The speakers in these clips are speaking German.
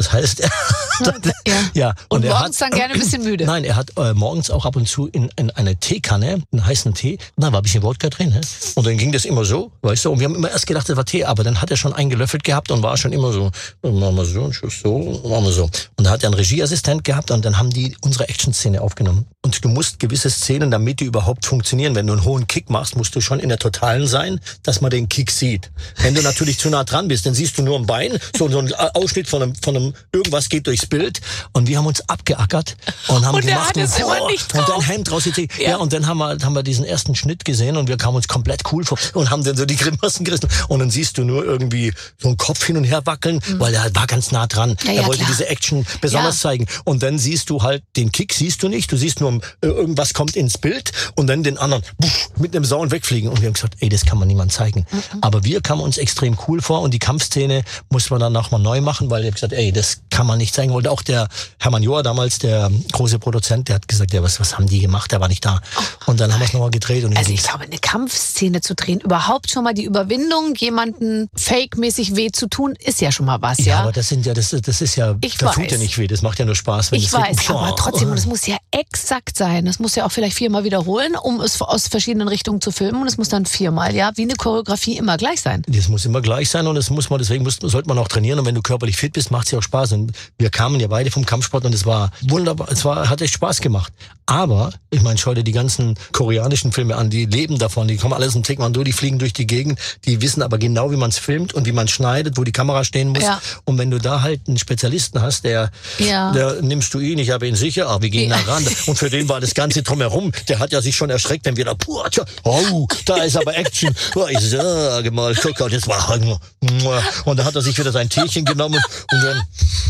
Das heißt, ja. Und morgens dann gerne ein bisschen müde. Nein, er hat morgens auch ab und zu in eine Teekanne, einen heißen Tee, da war ein bisschen Wodka drin. Ne? Und dann ging das immer so, weißt du, und wir haben immer erst gedacht, das war Tee, aber dann hat er schon eingelöffelt gehabt und war schon immer so, machen wir so, machen wir so. Und da hat er einen Regieassistent gehabt und dann haben die unsere Action-Szene aufgenommen. Und du musst gewisse Szenen, damit die überhaupt funktionieren, wenn du einen hohen Kick machst, musst du schon in der Totalen sein, dass man den Kick sieht. Wenn du natürlich zu nah dran bist, dann siehst du nur ein Bein, so ein Ausschnitt von einem irgendwas geht durchs Bild und wir haben uns abgeackert und haben gemacht und dann Hemd rausgezogen. Ja, und dann haben wir diesen ersten Schnitt gesehen und wir kamen uns komplett cool vor und haben dann so die Grimassen gerissen und dann siehst du nur irgendwie so einen Kopf hin und her wackeln, weil er war ganz nah dran. Er wollte diese Action besonders zeigen und dann siehst du halt, den Kick siehst du nicht, du siehst nur irgendwas kommt ins Bild und dann den anderen mit einem Sauen wegfliegen und wir haben gesagt, ey, das kann man niemand zeigen. Aber wir kamen uns extrem cool vor und die Kampfszene muss man dann nochmal neu machen, weil er gesagt, ey, das kann man nicht zeigen. Und auch der Hermann Joa damals, der große Produzent, der hat gesagt, ja, was haben die gemacht? Der war nicht da. Und dann haben wir es nochmal gedreht. Und also ich glaube, eine Kampfszene zu drehen, überhaupt schon mal die Überwindung, jemanden fake-mäßig weh zu tun, ist ja schon mal was, ja? Ja, aber das ist ja, das tut ja nicht weh, das macht ja nur Spaß. Wenn ich weiß, aber trotzdem, das muss ja exakt sein. Das muss ja auch vielleicht 4-mal wiederholen, um es aus verschiedenen Richtungen zu filmen. Und es muss dann 4-mal, ja, wie eine Choreografie immer gleich sein. Das muss immer gleich sein und deswegen sollte man auch trainieren. Und wenn du körperlich fit bist, macht es ja auch Spaß. Und wir kamen ja beide vom Kampfsport und es war wunderbar. Hat echt Spaß gemacht. Aber, ich meine, schau dir die ganzen koreanischen Filme an, die leben davon, die kommen alles im Taekwondo, die fliegen durch die Gegend, die wissen aber genau, wie man es filmt und wie man schneidet, wo die Kamera stehen muss. Ja. Und wenn du da halt einen Spezialisten hast, der nimmst du ihn, ich habe ihn sicher, aber wir gehen nah ran. Und für den war das Ganze drumherum, der hat ja sich schon erschreckt, wenn wir da, da ist aber Action. Ich sage mal, guck mal, das war und dann hat er sich wieder sein Teechen genommen und dann,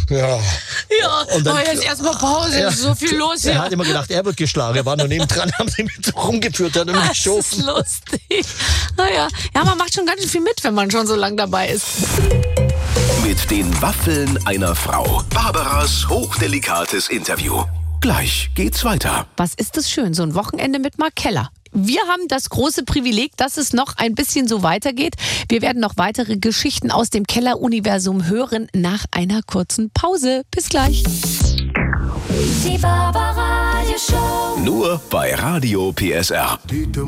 und dann, jetzt erstmal Pause, ist so viel los hier. Er hat immer gedacht, er wird geschlagen, er war nur nebendran, haben sie mit so rumgeführt, hat und geschoben. Das ist lustig. Naja, man macht schon ganz schön viel mit, wenn man schon so lange dabei ist. Mit den Waffeln einer Frau. Barbaras hochdelikates Interview. Gleich geht's weiter. Was ist das schön, so ein Wochenende mit Mark Keller. Wir haben das große Privileg, dass es noch ein bisschen so weitergeht. Wir werden noch weitere Geschichten aus dem Keller-Universum hören nach einer kurzen Pause. Bis gleich. Die Barbaradio Show. Nur bei Radio PSR.